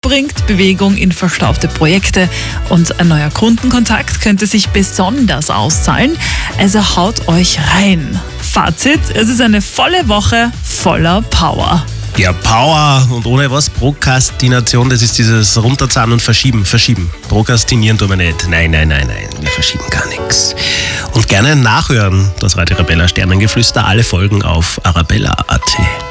bringt Bewegung in verstaubte Projekte und ein neuer Kundenkontakt könnte sich besonders auszahlen. Also haut euch rein. Fazit, es ist eine volle Woche voller Power. Ja, Power und ohne was? Prokrastination, das ist dieses Runterzahlen und Verschieben. Prokrastinieren tun wir nicht. Nein, wir verschieben gar nichts. Und gerne nachhören, das Radio Arabella Sternengeflüster, alle Folgen auf arabella.at.